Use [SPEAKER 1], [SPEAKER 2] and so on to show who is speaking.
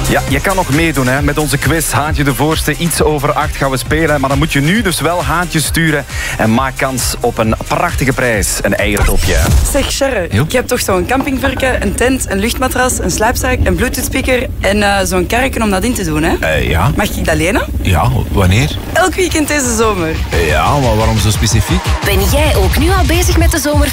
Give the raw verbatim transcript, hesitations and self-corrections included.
[SPEAKER 1] Ja, je kan nog meedoen hè, met onze quiz. Haantje de Voorste, iets over acht gaan we spelen. Maar dan moet je nu dus wel haantjes sturen. En maak kans op een prachtige prijs. Een eierdopje.
[SPEAKER 2] Zeg, Sherre,
[SPEAKER 3] Jo.
[SPEAKER 2] je hebt toch zo'n campingvarken, een tent, een luchtmatras, een slaapzak, een bluetooth-speaker en uh, zo'n karretje om dat in te doen, hè?
[SPEAKER 3] Uh, ja.
[SPEAKER 2] Mag ik dat lenen?
[SPEAKER 3] Ja, wanneer?
[SPEAKER 2] Elk weekend deze zomer.
[SPEAKER 3] Uh, ja, maar waarom zo specifiek?
[SPEAKER 4] Ben jij ook nu al bezig met de zomer?